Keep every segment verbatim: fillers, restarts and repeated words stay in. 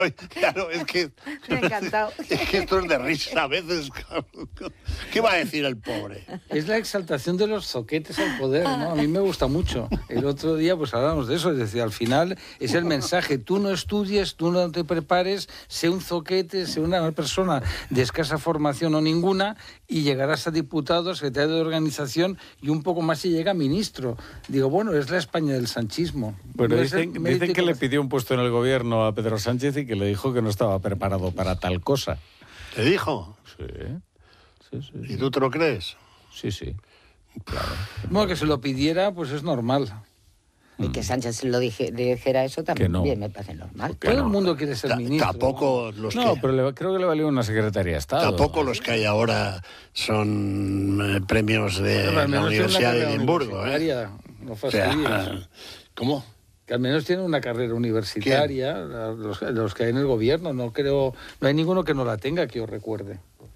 Claro, es que... Me ha encantado. Es que esto es de risa a veces. ¿Qué va a decir el pobre? Es la exaltación de los zoquetes al poder, ¿no? A mí me gusta mucho. El otro día pues hablamos de eso, es decir, al final es el mensaje, tú no estudies, tú no te prepares, sé un zoquete, sé una persona de escasa formación o ninguna y llegarás a diputado, secretario de organización y un poco más y llega a ministro. Digo, bueno, es la España del sanchismo. Bueno, No dicen, dicen que le pidió un puesto en el gobierno a Pedro Sánchez y que le dijo que no estaba preparado para tal cosa. ¿Te dijo? Sí. Sí, sí, sí. ¿Y tú te lo crees? Sí, sí. Claro. Bueno, que se lo pidiera, pues es normal. Y que Sánchez se lo dije, dijera eso también no. bien, me parece normal. Todo no. el mundo quiere ser Ta- ministro. Tampoco los No, que... pero le- creo que le valió una secretaría de Estado. Tampoco los que hay ahora son eh, premios de Pero al la menos tiene una Universidad de carrera Edimburgo. ¿eh? universitaria, No O fastidies. sea, ¿cómo? Que al menos tienen una carrera universitaria, los, los que hay en el gobierno. No creo, no hay ninguno que no la tenga, que yo recuerde.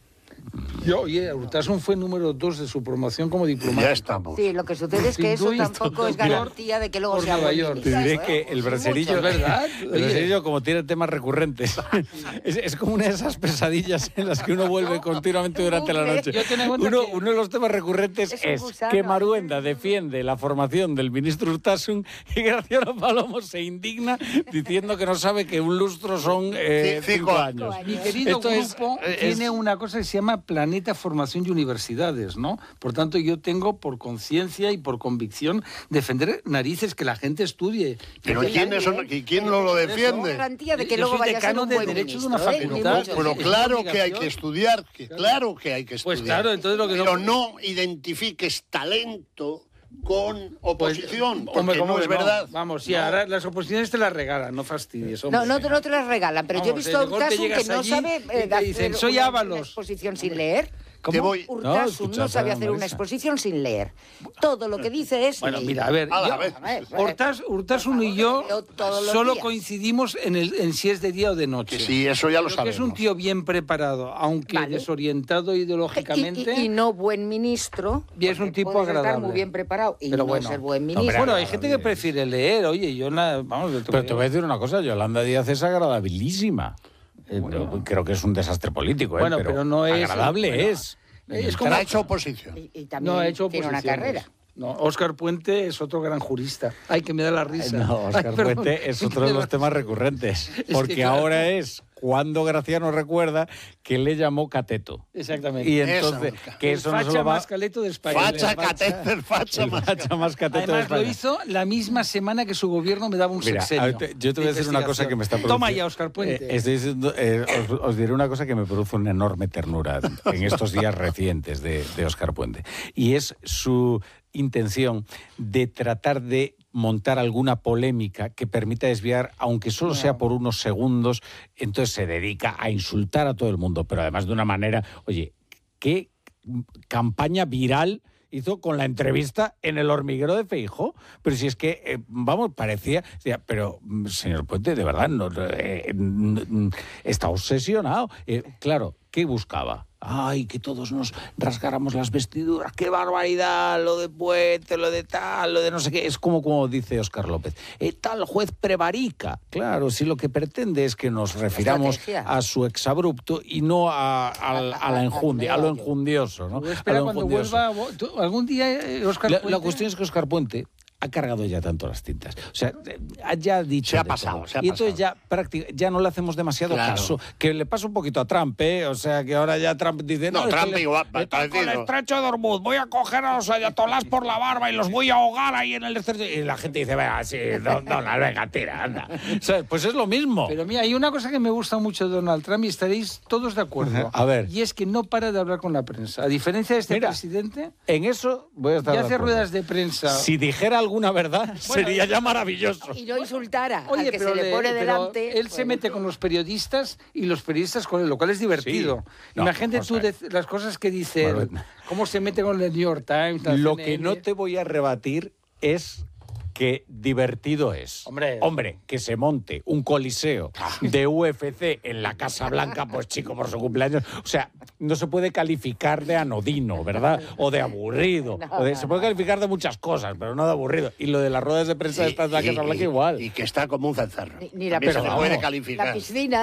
Yo, oye, Urtasun fue número dos de su promoción como diplomático. Ya estamos. Sí, lo que sucede es que eso Pintuy, tampoco es garantía de que luego por sea Nueva buen York. ministro, Te diré ¿eh? que el Sí, bracerillo, mucho. Es verdad. el Oye, bracerillo como tiene temas recurrentes. es, es como una de esas pesadillas en las que uno vuelve continuamente durante la noche. Yo tengo en cuenta Uno, que- uno de los temas recurrentes Es un es gusano. que Maruenda defiende la formación del ministro Urtasun y Graciano Palomo se indigna diciendo que no sabe que un lustro son eh, Sí, cinco cinco años. Mi querido Esto es- grupo es- tiene una cosa que se llama Planeta Formación y Universidades, ¿no? Por tanto, yo tengo por conciencia y por convicción defender narices que la gente estudie. Pero Sí, ¿quién, eso, también. ¿quién no lo No defiende? garantía de que Yo luego soy vaya a ser decano un de buen Derecho de ministro, una ¿eh? Ni facultad. mucho Pero Es una claro que hay obligación. que estudiar, que claro que hay que Pues estudiar. claro, entonces lo que Pero no... no identifiques talento con oposición, Pues, porque hombre, ¿cómo no que es verdad. Vamos, sí, No. ahora las oposiciones te las regalan, no fastidies, hombre. No, no, te- no te las regalan, pero yo he Vamos, visto a de golpe Urtasun que llegas no allí sabe y eh, te dicen, hacer "Soy una, Ábalos". una exposición sin leer. Te voy... Urtasun no, No, sabe escuchad hacer a una Marisa. exposición sin leer. Todo lo que dice es... Bueno, leído. mira, a ver, Ala, yo- a ver. A ver, Urtas, Urtasun y yo Leo todos los solo días. coincidimos en, el, en si es de día o de noche. Que sí, eso ya lo Creo que es sabemos. un tío bien preparado, aunque Vale. desorientado Y, ideológicamente. y- y no buen ministro. Y es un porque tipo puedes estar agradable. muy bien preparado y Pero no bueno. ser buen Hombre, ministro. Bueno, hay gente que prefiere leer, oye, yo nada, vamos, de Pero te voy a decir una cosa, Yolanda Díaz es agradabilísima. Eh, no, creo que es un desastre político, ¿eh? Bueno, pero, pero no es- agradable bueno, es. es Pero ha hecho oposición. Y, y también no ha hecho tiene una oposiciones. carrera. No, Óscar Puente es otro gran jurista. Ay, que me da la risa. No, Óscar Ay, perdón. Puente es otro de los temas recurrentes. que, Porque claro. ahora es cuando Graciano recuerda que le llamó cateto. Exactamente. Y Eso, entonces, el que eso no se facha lo va... más caleto de España. Facha, el facha- catéter, facha El más. facha más cateto de Además, lo España. hizo la misma semana que su gobierno me daba un Mira, sexenio. a ver, yo te voy a de decir una cosa que me está investigación. produciendo... Toma ya, Óscar Puente. Eh, estoy diciendo, eh, os, os diré una cosa que me produce una enorme ternura en estos días recientes de, de Óscar Puente. Y es su intención de tratar de montar alguna polémica que permita desviar, aunque solo sea por unos segundos, entonces se dedica a insultar a todo el mundo, pero además de una manera, oye, qué campaña viral hizo con la entrevista en El Hormiguero de Feijóo. Pero si es que, eh, vamos, parecía... decía, pero, señor Puente, de verdad, no, eh, mm, está obsesionado. Eh, claro, ¿qué buscaba? Ay, que todos nos rasgáramos las vestiduras. ¡Qué barbaridad! Lo de Puente, lo de tal, lo de no sé qué. Es como, como dice Óscar López. Eh, tal juez prevarica. Claro, si lo que pretende es que nos refiramos estrategia. a su exabrupto y no a, a, a la enjundia, a lo enjundioso, ¿no? Tú A espera lo cuando enjundioso. vuelva... tú- algún día, eh, Óscar La, Puente... la cuestión es que Óscar Puente ha cargado ya tanto las tintas. O sea, eh, ya ha dicho Se ha de pasado, todo. se ha y entonces pasado. ya, prácti- ya no le hacemos demasiado Claro. caso. Que le pasa un poquito a Trump, ¿eh? O sea, que ahora ya Trump dice... No, es que Trump le- igual, le toco parecido. el estrecho de Hormuz, voy a coger a los ayatolás por la barba y los voy a ahogar ahí en el estrecho... Y la gente dice, venga, sí, don- Donald, venga, tira, anda. ¿Sabes? Pues es lo mismo. Pero mira, hay una cosa que me gusta mucho de Donald Trump y estaréis todos de acuerdo. A ver. Y es que no para de hablar con la prensa. A diferencia de este Mira, presidente, En eso voy a estar que de hace acuerdo. ruedas de prensa. Si dijera alguna verdad, sería ya maravilloso. Y no insultara Oye, al que pero, se le pone pero delante. él se pues, mete con los periodistas y los periodistas con él, lo cual es divertido. Sí. No, Imagínate vamos tú a ver. de- las cosas que dice él, Bueno, cómo se mete con el New York Times. la Lo C N que N. no te voy a rebatir es que divertido es. Hombre. Hombre, que se monte un coliseo de U F C en la Casa Blanca, pues chico, por su cumpleaños. O sea, no se puede calificar de anodino, ¿verdad? O de aburrido. No, o de- no, se puede calificar de muchas cosas, pero no de aburrido. Y lo de las ruedas de prensa de esta de la Y- Casa y- Blanca igual. Y que está como un cencerro. Ni- ni la También se le piscina. puede vamos, calificar. La piscina